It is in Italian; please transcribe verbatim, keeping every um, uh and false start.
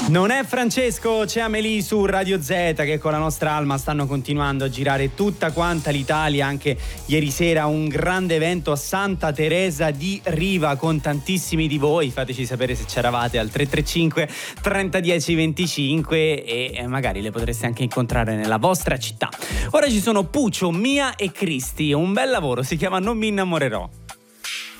Non è Francesco, c'è Amelie su Radio Z che con la nostra Alma stanno continuando a girare tutta quanta l'Italia. Anche ieri sera un grande evento a Santa Teresa di Riva con tantissimi di voi. Fateci sapere se c'eravate al tre tre cinque trenta dieci venticinque e magari le potreste anche incontrare nella vostra città. Ora ci sono Puccio, Mia e Cristi, un bel lavoro, si chiama Non mi innamorerò.